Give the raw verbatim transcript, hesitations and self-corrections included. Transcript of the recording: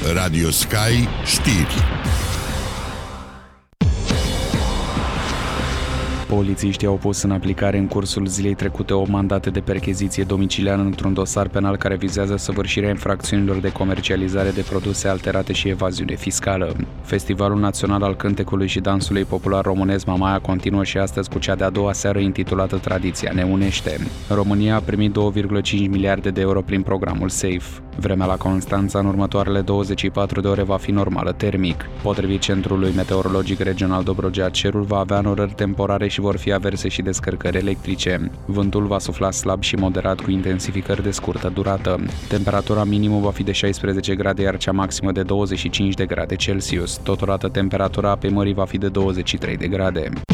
Radio Sky Știri. Polițiștii au pus în aplicare în cursul zilei trecute o mandate de percheziție domiciliară într-un dosar penal care vizează săvârșirea infracțiunilor de comercializare de produse alterate și evaziune fiscală. Festivalul Național al Cântecului și Dansului Popular Românesc Mamaia continuă și astăzi cu cea de-a doua seară intitulată Tradiția ne unește. România a primit două virgulă cinci miliarde de euro prin programul SAFE. Vremea la Constanța în următoarele douăzeci și patru de ore va fi normală termic. Potrivit Centrului Meteorologic Regional Dobrogea, cerul va avea norări temporare și vor fi averse și descărcări electrice. Vântul va sufla slab și moderat cu intensificări de scurtă durată. Temperatura minimă va fi de șaisprezece grade, iar cea maximă de douăzeci și cinci de grade Celsius. Totodată temperatura apei mării va fi de douăzeci și trei de grade.